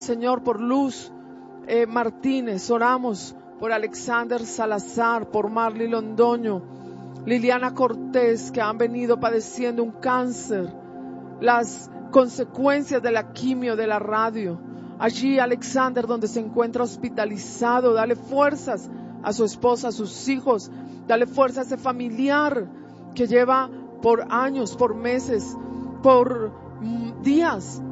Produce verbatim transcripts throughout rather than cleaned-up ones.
Señor, por Luz eh, Martínez, oramos por Alexander Salazar, por Marley Londoño, Liliana Cortés, que han venido padeciendo un cáncer, las consecuencias de la quimio, de la radio. Allí Alexander, donde se encuentra hospitalizado, dale fuerzas a su esposa, a sus hijos, dale fuerza a ese familiar que lleva por años, por meses, por mm, días,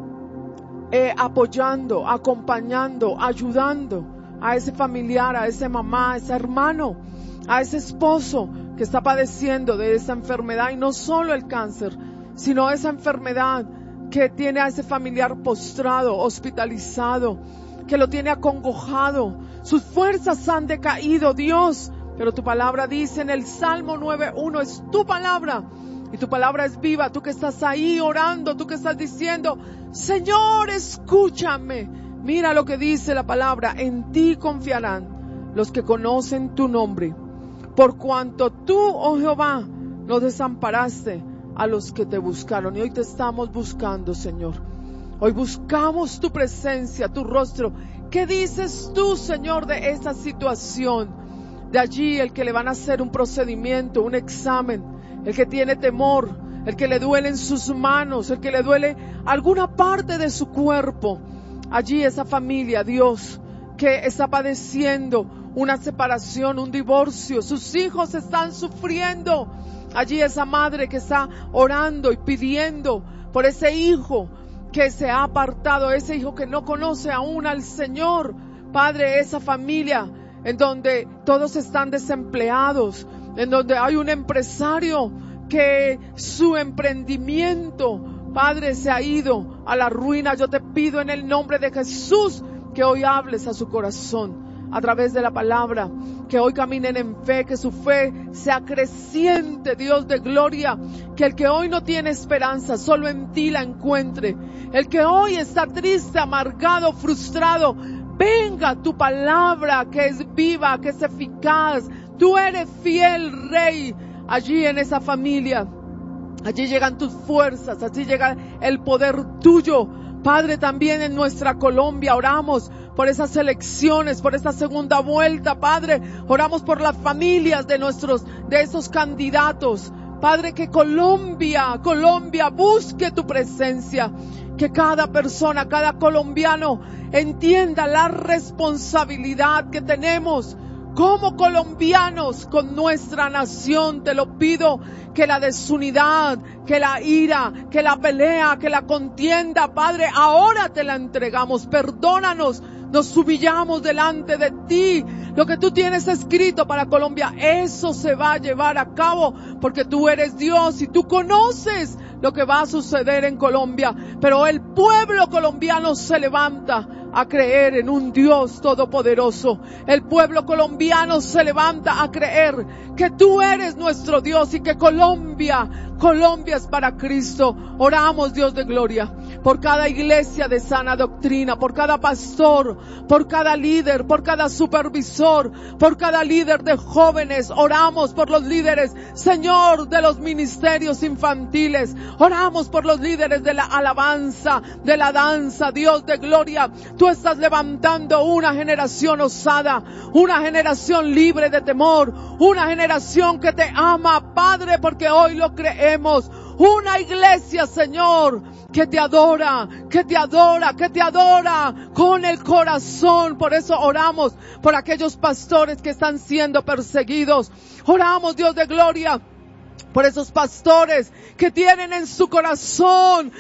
Eh, apoyando, acompañando, ayudando a ese familiar, a ese mamá, a ese hermano, a ese esposo que está padeciendo de esa enfermedad, y no solo el cáncer, sino esa enfermedad que tiene a ese familiar postrado, hospitalizado, que lo tiene acongojado. Sus fuerzas han decaído, Dios, pero tu palabra dice en el Salmo nueve uno, es tu palabra, y tu palabra es viva. Tú que estás ahí orando, tú que estás diciendo, Señor, escúchame. Mira lo que dice la palabra: en ti confiarán los que conocen tu nombre. Por cuanto tú, oh Jehová, no desamparaste a los que te buscaron. Y hoy te estamos buscando, Señor. Hoy buscamos tu presencia, tu rostro. ¿Qué dices tú, Señor, de esa situación? De allí el que le van a hacer un procedimiento, un examen, el que tiene temor, el que le duelen sus manos, el que le duele alguna parte de su cuerpo. Allí esa familia, Dios, que está padeciendo una separación, un divorcio, sus hijos están sufriendo. Allí esa madre que está orando y pidiendo por ese hijo que se ha apartado, ese hijo que no conoce aún al Señor. Padre, esa familia en donde todos están desempleados, en donde hay un empresario que su emprendimiento, Padre, se ha ido a la ruina. Yo te pido en el nombre de Jesús que hoy hables a su corazón a través de la palabra, que hoy caminen en fe, que su fe sea creciente, Dios de gloria, que el que hoy no tiene esperanza, solo en ti la encuentre. El que hoy está triste, amargado, frustrado, venga tu palabra que es viva, que es eficaz. Tú eres fiel, Rey, allí en esa familia. Allí llegan tus fuerzas, allí llega el poder tuyo. Padre, también en nuestra Colombia oramos por esas elecciones, por esta segunda vuelta. Padre, oramos por las familias de nuestros, de esos candidatos. Padre, que Colombia, Colombia busque tu presencia. Que cada persona, cada colombiano entienda la responsabilidad que tenemos como colombianos con nuestra nación. Te lo pido, que la desunidad, que la ira, que la pelea, que la contienda, Padre, ahora te la entregamos. Perdónanos, nos humillamos delante de ti. Lo que tú tienes escrito para Colombia, eso se va a llevar a cabo, porque tú eres Dios y tú conoces lo que va a suceder en Colombia. Pero el pueblo colombiano se levanta a creer en un Dios todopoderoso. El pueblo colombiano se levanta a creer que tú eres nuestro Dios y que Colombia, Colombia es para Cristo. Oramos, Dios de gloria, por cada iglesia de sana doctrina, por cada pastor, por cada líder, por cada supervisor, por cada líder de jóvenes. Oramos por los líderes, Señor, de los ministerios infantiles. Oramos por los líderes de la alabanza, de la danza. Dios de gloria, tú estás levantando una generación osada, una generación libre de temor, una generación que te ama, Padre, porque hoy lo creemos. Una iglesia, Señor, que te adora, que te adora, que te adora con el corazón. Por eso oramos por aquellos pastores que están siendo perseguidos. Oramos, Dios de gloria, por esos pastores que tienen en su corazón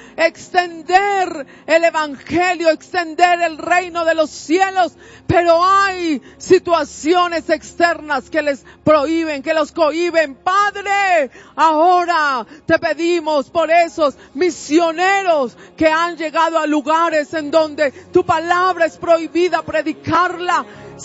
extender el evangelio, extender el reino de los cielos, pero hay situaciones externas que les prohíben, que los cohíben. Padre, ahora te pedimos por esos misioneros que han llegado a lugares en donde tu palabra es prohibida predicarla.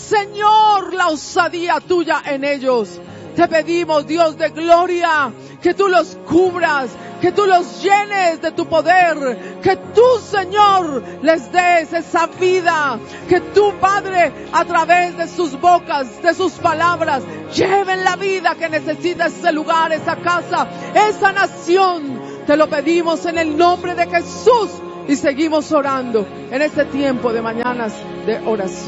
Señor, la osadía tuya en ellos. Te pedimos, Dios de gloria, que tú los cubras, que tú los llenes de tu poder, que tú, Señor, les des esa vida, que tú, Padre, a través de sus bocas, de sus palabras, lleven la vida que necesita ese lugar, esa casa, esa nación. Te lo pedimos en el nombre de Jesús, Y seguimos orando en este tiempo de mañanas de oración.